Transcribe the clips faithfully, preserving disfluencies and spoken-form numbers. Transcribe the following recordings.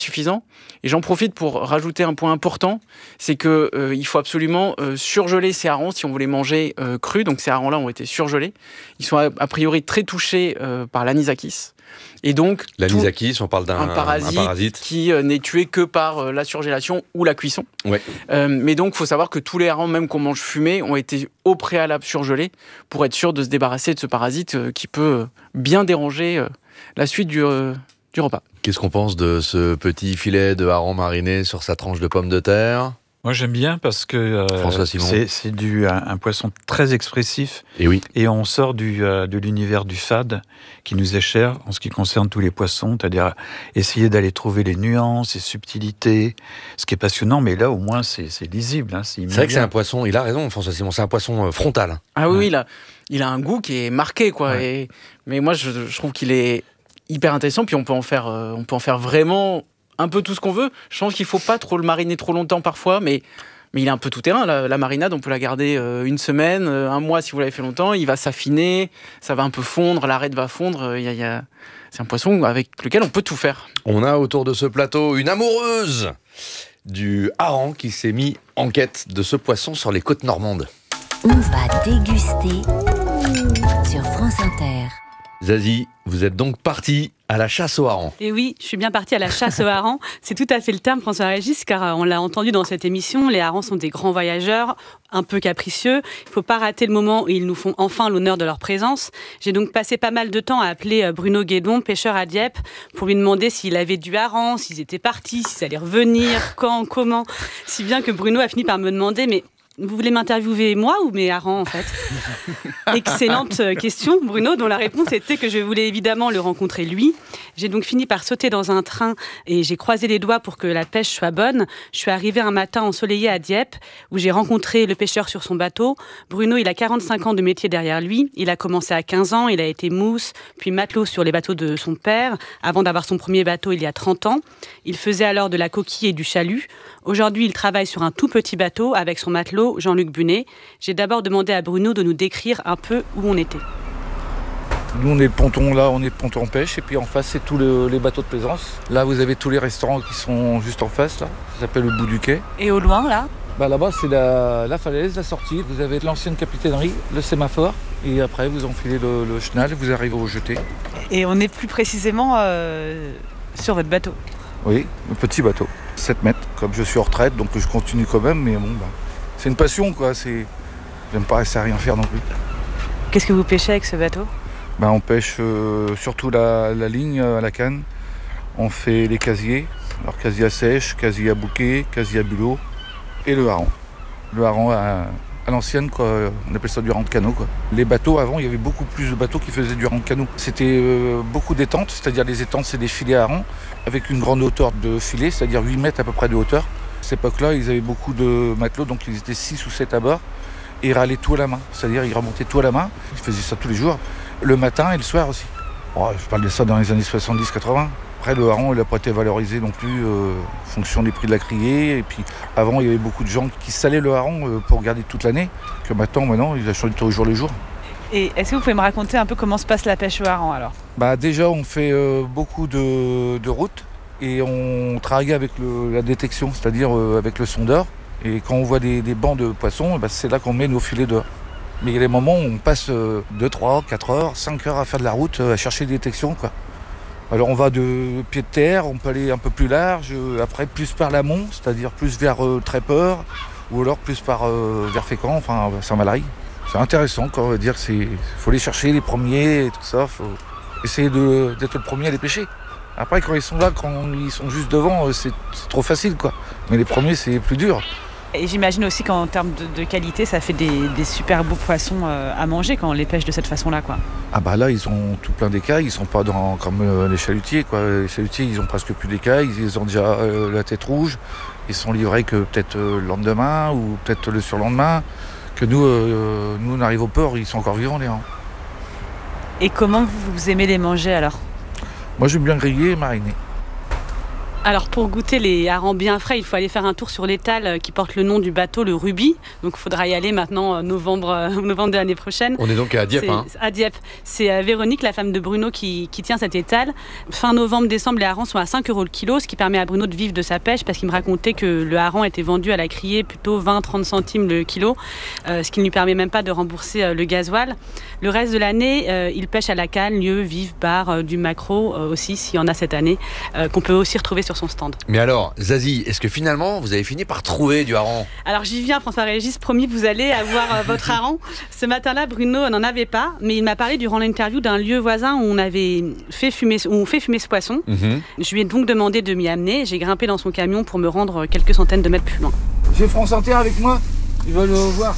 suffisant. Et j'en profite pour rajouter un point important, c'est qu'il euh, faut absolument euh, surgeler ces harengs si on veut les manger euh, crus. Donc ces harengs-là ont été surgelés. Ils sont a, a priori très touchés euh, par l'anisakis. Et donc, l'anisakis, on parle d'un un parasite, un parasite. qui euh, n'est tué que par euh, la surgélation ou la cuisson. Ouais. Euh, mais donc, il faut savoir que tous les harengs, même qu'on mange fumés, ont été au préalable surgelés pour être sûr de se débarrasser de ce parasite euh, qui peut euh, bien déranger euh, la suite du, euh, du repas. Qu'est-ce qu'on pense de ce petit filet de hareng mariné sur sa tranche de pommes de terre ? Moi, j'aime bien parce que euh, c'est, c'est du, un, un poisson très expressif. Et oui. Et on sort du, euh, de l'univers du fade, qui nous est cher en ce qui concerne tous les poissons, c'est-à-dire essayer d'aller trouver les nuances, les subtilités, ce qui est passionnant, mais là, au moins, c'est, c'est lisible. Hein, c'est, c'est vrai que c'est un poisson, il a raison, François Simon, c'est un poisson frontal. Ah oui, ouais. il, a, il a un goût qui est marqué, quoi. Ouais. Et, mais moi, je, je trouve qu'il est hyper intéressant, puis on peut en faire, euh, on peut en faire vraiment un peu tout ce qu'on veut. Je pense qu'il ne faut pas trop le mariner trop longtemps parfois, mais, mais il est un peu tout terrain. La, la marinade, on peut la garder euh, une semaine, euh, un mois si vous l'avez fait longtemps. Il va s'affiner, ça va un peu fondre, l'arête va fondre. Il y a, il y a... C'est un poisson avec lequel on peut tout faire. On a autour de ce plateau une amoureuse du hareng qui s'est mis en quête de ce poisson sur les côtes normandes. On va déguster sur France Inter. Zazie, vous êtes donc partie à la chasse au hareng. Et oui, je suis bien partie à la chasse au hareng. C'est tout à fait le terme, François-Régis, car on l'a entendu dans cette émission, les harengs sont des grands voyageurs, un peu capricieux. Il ne faut pas rater le moment où ils nous font enfin l'honneur de leur présence. J'ai donc passé pas mal de temps à appeler Bruno Guédon, pêcheur à Dieppe, pour lui demander s'il avait du hareng, s'ils étaient partis, s'ils allaient revenir, quand, comment. Si bien que Bruno a fini par me demander, mais vous voulez m'interviewer moi ou mes harengs en fait ? Excellente question, Bruno, dont la réponse était que je voulais évidemment le rencontrer lui. J'ai donc fini par sauter dans un train et j'ai croisé les doigts pour que la pêche soit bonne. Je suis arrivée un matin ensoleillé à Dieppe où j'ai rencontré le pêcheur sur son bateau. Bruno, il a quarante-cinq ans de métier derrière lui. Il a commencé à quinze ans, il a été mousse, puis matelot sur les bateaux de son père, avant d'avoir son premier bateau il y a trente ans. Il faisait alors de la coquille et du chalut. Aujourd'hui, il travaille sur un tout petit bateau avec son matelot Jean-Luc Bunet. J'ai d'abord demandé à Bruno de nous décrire un peu où on était. Nous, on est le ponton là, on est le ponton pêche, et puis en face, c'est tous le, les bateaux de plaisance. Là, vous avez tous les restaurants qui sont juste en face, là. Ça s'appelle le bout du quai. Et au loin, là ? Bah, là-bas, c'est la, la falaise, la sortie. Vous avez l'ancienne capitainerie, le sémaphore, et après, vous enfilez le, le chenal et vous arrivez au jeté. Et on est plus précisément euh, sur votre bateau ? Oui, le petit bateau, sept mètres. Comme je suis en retraite, donc je continue quand même, mais bon, bah, c'est une passion, quoi. C'est... J'aime pas rester à rien faire non plus. Qu'est-ce que vous pêchez avec ce bateau ? Ben, on pêche euh, surtout la, la ligne à la canne. On fait les casiers, alors casier à sèche, casier à bouquet, casier à bulot et le hareng. Le hareng à, à l'ancienne, quoi. On appelle ça du hareng de canot, quoi. Les bateaux, avant, il y avait beaucoup plus de bateaux qui faisaient du hareng de canot. C'était euh, beaucoup d'étentes, c'est-à-dire les étentes, c'est des filets à hareng avec une grande hauteur de filet, c'est-à-dire huit mètres à peu près de hauteur. À cette époque-là, ils avaient beaucoup de matelots, donc ils étaient six ou sept à bord. Et ils râlaient tout à la main, c'est-à-dire ils remontaient tout à la main. Ils faisaient ça tous les jours, le matin et le soir aussi. Oh, je parle de ça dans les années soixante-dix quatre-vingts. Après, le hareng, il n'a pas été valorisé non plus euh, en fonction des prix de la criée. Et puis, avant, il y avait beaucoup de gens qui salaient le hareng euh, pour garder toute l'année. Que maintenant, maintenant, il a changé au jour le jour. Et est-ce que vous pouvez me raconter un peu comment se passe la pêche au hareng alors ? Bah, déjà, on fait euh, beaucoup de, de routes et on travaille avec le, la détection, c'est-à-dire euh, avec le sondeur. Et quand on voit des, des bancs de poissons, bah, c'est là qu'on met nos filets dehors. Mais il y a des moments où on passe deux, trois, quatre heures, cinq heures à faire de la route, à chercher des détections, quoi. Alors on va de pied de terre, on peut aller un peu plus large, après plus par l'amont, c'est-à-dire plus vers euh, Trépeur, ou alors plus par euh, vers Fécamp, enfin Saint-Valery. C'est intéressant, quoi, on va dire, il faut les chercher, les premiers, et tout ça, faut essayer de, d'être le premier à les pêcher. Après, quand ils sont là, quand ils sont juste devant, c'est, c'est trop facile, quoi. Mais les premiers, c'est plus dur. Et j'imagine aussi qu'en termes de, de qualité, ça fait des, des super beaux poissons euh, à manger quand on les pêche de cette façon-là, quoi. Ah bah là, ils ont tout plein d'écailles, ils sont pas dans, comme euh, les chalutiers, quoi. Les chalutiers, ils ont presque plus d'écailles, ils ont déjà euh, la tête rouge, ils sont livrés que peut-être euh, le lendemain ou peut-être le surlendemain. Que nous, euh, nous, on arrive au port, ils sont encore vivants, les harengs. Et comment vous aimez les manger alors ? Moi, j'aime bien griller et mariner. Alors pour goûter les harengs bien frais, il faut aller faire un tour sur l'étal qui porte le nom du bateau, le Ruby. Donc il faudra y aller maintenant novembre, novembre de l'année prochaine. On est donc à Dieppe. Hein. À Dieppe. C'est euh, Véronique, la femme de Bruno, qui, qui tient cet étal. Fin novembre, décembre, les harengs sont à cinq euros le kilo, ce qui permet à Bruno de vivre de sa pêche, parce qu'il me racontait que le hareng était vendu à la criée plutôt vingt à trente centimes le kilo, euh, ce qui ne lui permet même pas de rembourser euh, le gasoil. Le reste de l'année, euh, il pêche à la canne, lieu, vif, bar, euh, du maquereau euh, aussi, s'il y en a cette année, euh, qu'on peut aussi retrouver sur son stand. Mais alors, Zazie, est-ce que finalement, vous avez fini par trouver du hareng ? Alors j'y viens, François-Régis, promis, vous allez avoir euh, votre hareng. Ce matin-là, Bruno n'en avait pas, mais il m'a parlé durant l'interview d'un lieu voisin où on avait fait fumer, où on fait fumer ce poisson. Mmh. Je lui ai donc demandé de m'y amener. J'ai grimpé dans son camion pour me rendre quelques centaines de mètres plus loin. J'ai France Inter avec moi, ils veulent le voir.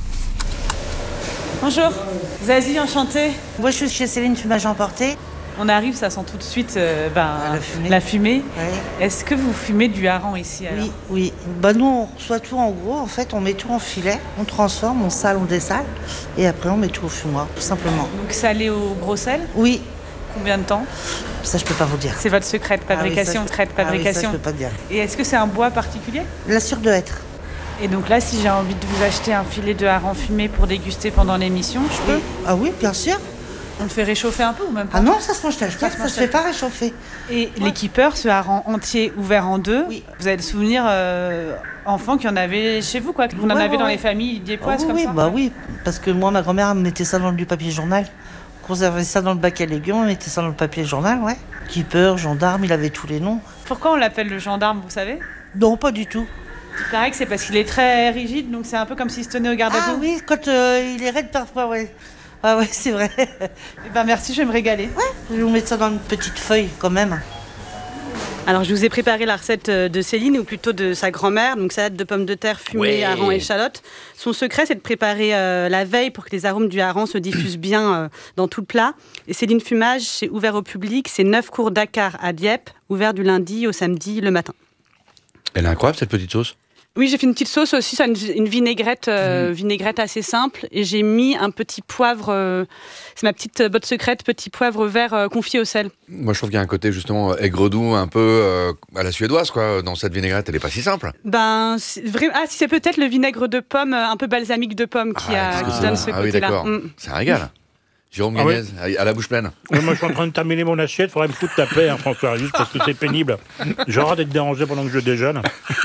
Bonjour, Zazie, enchantée. Moi, je suis chez Céline Fumage Emporté. On arrive, ça sent tout de suite euh, ben, la fumée. La fumée. Ouais. Est-ce que vous fumez du hareng ici alors ? Oui, oui. Bah, nous, on reçoit tout en gros. En fait, on met tout en filet, on transforme, on sale, on dessale. Et après, on met tout au fumoir, tout simplement. Donc salé au gros sel ? Oui. Combien de temps ? Ça, je peux pas vous dire. C'est votre secret de fabrication, ah oui, ça, secret de fabrication. Ah oui, ça, je peux pas dire. Et est-ce que c'est un bois particulier ? La sûre de hêtre. Et donc là, si j'ai envie de vous acheter un filet de hareng fumé pour déguster pendant l'émission, je peux ? Oui. Ah oui, bien sûr. On le fait réchauffer un peu ou même pas ? Ah non, ça se mange tel quel, se ça mange se tel fait pas réchauffer. Et ouais. Les keepers, ce hareng entier ouvert en deux, oui. Vous avez le souvenir euh, enfant qu'il y en avait chez vous, quoi, que vous ouais, en avez ouais, dans ouais. les familles diepoises ah, oui, comme oui, ça ? Bah oui, parce que moi, ma grand-mère elle mettait ça dans du papier journal. On conservait ça dans le bac à légumes, on mettait ça dans le papier journal, ouais. Keeper, gendarme, il avait tous les noms. Pourquoi on l'appelle le gendarme, vous savez ? Non, pas du tout. Il paraît que c'est parce qu'il est très rigide, donc c'est un peu comme s'il se tenait au garde à vous. Ah oui, quand euh, il est raide parfois, ouais. Ah ouais, c'est vrai. Eh ben merci, je vais me régaler. Ouais, je vais vous mettre ça dans une petite feuille quand même. Alors je vous ai préparé la recette de Céline, ou plutôt de sa grand-mère, donc salade de pommes de terre fumée, ouais. hareng et échalote. Son secret, c'est de préparer euh, la veille pour que les arômes du hareng se diffusent bien euh, dans tout le plat. Et Céline Fumage, c'est ouvert au public, c'est neuf cours Dakar à Dieppe, ouvert du lundi au samedi le matin. Elle est incroyable cette petite sauce. Oui, j'ai fait une petite sauce aussi, ça, une, une vinaigrette, euh, mmh. vinaigrette assez simple. Et j'ai mis un petit poivre, euh, c'est ma petite botte secrète, petit poivre vert euh, confit au sel. Moi, je trouve qu'il y a un côté justement aigre-doux, un peu euh, à la suédoise, quoi. Dans cette vinaigrette, elle n'est pas si simple. Ben, c'est vrai... ah, si c'est peut-être le vinaigre de pomme, un peu balsamique de pomme qui, ah, a, qui ça. donne ce ah, côté-là. Oui, d'accord. Mmh. C'est un régal. Jérôme Ah Gagnez, oui. à la bouche pleine. Oui, moi, je suis en train de terminer mon assiette. Il faudrait me foutre ta paix, hein, François, juste parce que c'est pénible. J'aurais d'être dérangé pendant que je déjeune.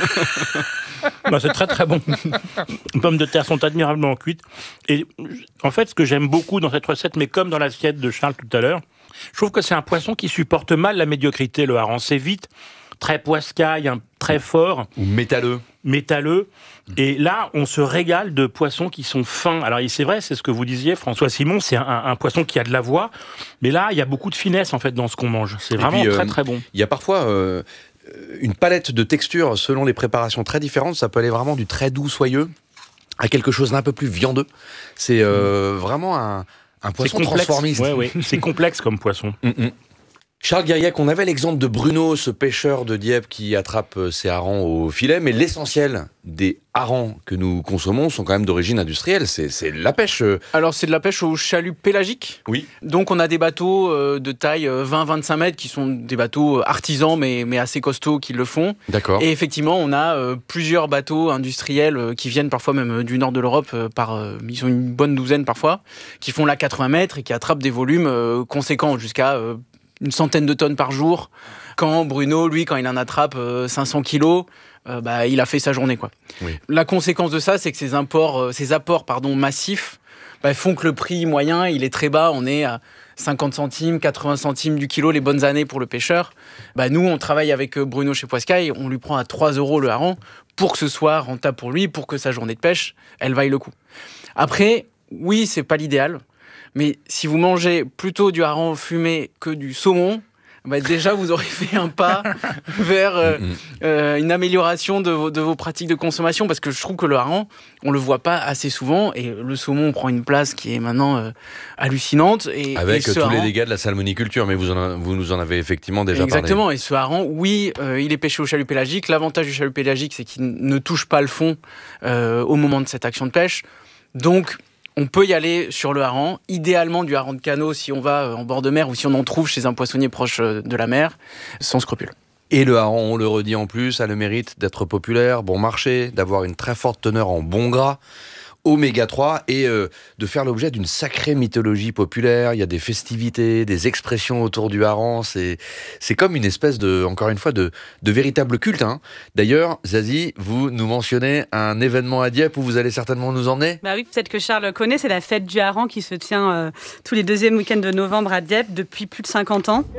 Bah, c'est très, très bon. Les pommes de terre sont admirablement cuites. Et en fait, ce que j'aime beaucoup dans cette recette, mais comme dans l'assiette de Charles tout à l'heure, je trouve que c'est un poisson qui supporte mal la médiocrité, le hareng. C'est vite, très poiscaille, hein, très fort. Ou métalleux. Métalleux. Et là, on se régale de poissons qui sont fins. Alors, c'est vrai, c'est ce que vous disiez, François Simon, c'est un, un poisson qui a de la voix. Mais là, il y a beaucoup de finesse, en fait, dans ce qu'on mange. C'est vraiment puis, très, euh, très bon. Il y a parfois euh, une palette de textures selon les préparations très différentes. Ça peut aller vraiment du très doux, soyeux, à quelque chose d'un peu plus viandeux. C'est euh, mmh. vraiment un, un poisson transformiste. Ouais, ouais. C'est complexe comme poisson. Mmh. Charles Guiriac, on avait l'exemple de Bruno, ce pêcheur de Dieppe qui attrape ses harengs au filet, mais l'essentiel des harengs que nous consommons sont quand même d'origine industrielle, c'est, c'est de la pêche. Alors c'est de la pêche au chalut pélagique. Oui. Donc on a des bateaux euh, de taille vingt à vingt-cinq mètres qui sont des bateaux artisans mais, mais assez costauds qui le font. D'accord. Et effectivement on a euh, plusieurs bateaux industriels euh, qui viennent parfois même du nord de l'Europe, euh, par, euh, ils ont une bonne douzaine parfois, qui font là quatre-vingts mètres et qui attrapent des volumes euh, conséquents jusqu'à... Euh, une centaine de tonnes par jour. Quand Bruno, lui, quand il en attrape euh, cinq cents kilos, euh, bah, il a fait sa journée, quoi. Oui. La conséquence de ça, c'est que ces, imports, euh, ces apports pardon, massifs bah, font que le prix moyen, il est très bas. On est à cinquante centimes, quatre-vingts centimes du kilo, les bonnes années pour le pêcheur. Bah, nous, on travaille avec Bruno chez Poiscaille, on lui prend à trois euros le hareng pour que ce soit rentable pour lui, pour que sa journée de pêche, elle vaille le coup. Après, oui, c'est pas l'idéal. Mais si vous mangez plutôt du hareng fumé que du saumon, bah déjà vous aurez fait un pas vers euh, euh, une amélioration de vos, de vos pratiques de consommation, parce que je trouve que le hareng, on le voit pas assez souvent, et le saumon prend une place qui est maintenant euh, hallucinante. Et, Avec et tous hareng, les dégâts de la salmoniculture, mais vous, en, vous nous en avez effectivement déjà exactement, parlé. Exactement, et ce hareng, oui, euh, il est pêché au chalut pélagique. L'avantage du chalut pélagique, c'est qu'il ne touche pas le fond euh, au moment de cette action de pêche. Donc, on peut y aller sur le hareng, idéalement du hareng de canot si on va en bord de mer ou si on en trouve chez un poissonnier proche de la mer, sans scrupule. Et le hareng, on le redit en plus, a le mérite d'être populaire, bon marché, d'avoir une très forte teneur en bon gras, oméga trois, et euh, de faire l'objet d'une sacrée mythologie populaire. Il y a des festivités, des expressions autour du hareng. C'est, c'est comme une espèce de, encore une fois, de, de véritable culte. Hein. D'ailleurs, Zazie, vous nous mentionnez un événement à Dieppe où vous allez certainement nous emmener. Bah oui, peut-être que Charles connaît, c'est la fête du hareng qui se tient euh, tous les deuxièmes week-ends de novembre à Dieppe depuis plus de cinquante ans.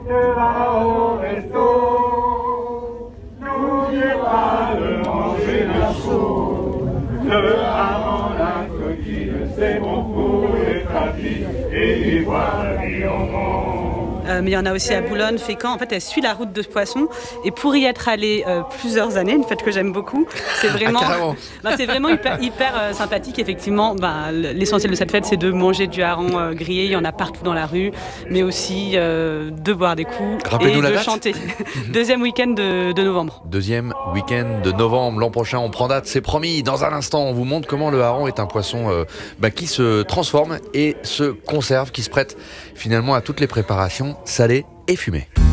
Le hareng, la coquille, c'est bon pour les papilles et voir la vie en grand. Euh, mais il y en a aussi à Boulogne, Fécamp. En fait, elle suit la route de Poisson. Et pour y être allée euh, plusieurs années, une fête que j'aime beaucoup, c'est vraiment, ah, bah, c'est vraiment hyper, hyper euh, sympathique. Effectivement, bah, l'essentiel de cette fête, c'est de manger du hareng euh, grillé. Il y en a partout dans la rue, mais aussi euh, de boire des coups et de chanter. Deuxième week-end de, de novembre. Deuxième week-end de novembre. L'an prochain, on prend date, c'est promis. Dans un instant, on vous montre comment le hareng est un poisson euh, bah, qui se transforme et se conserve, qui se prête finalement à toutes les préparations salées et fumées.